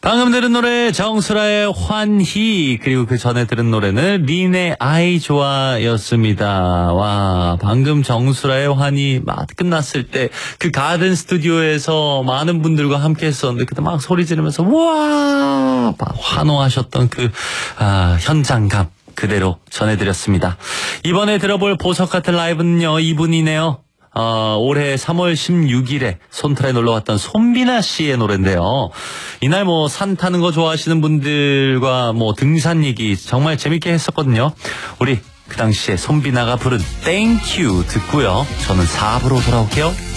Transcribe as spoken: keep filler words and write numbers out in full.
방금 들은 노래 정수라의 환희, 그리고 그 전에 들은 노래는 린의 아이 좋아였습니다. 와, 방금 정수라의 환희 막 끝났을 때 그 가든 스튜디오에서 많은 분들과 함께 했었는데 그때 막 소리 지르면서 와 막 환호하셨던 그 아, 현장감 그대로 전해드렸습니다. 이번에 들어볼 보석 같은 라이브는요, 이분이네요. 어, 올해 삼월 십육일에 손트라에 놀러왔던 손비나 씨의 노래인데요. 이날 뭐 산 타는 거 좋아하시는 분들과 뭐 등산 얘기 정말 재밌게 했었거든요. 우리 그 당시에 손비나가 부른 땡큐 듣고요. 저는 사 부로 돌아올게요.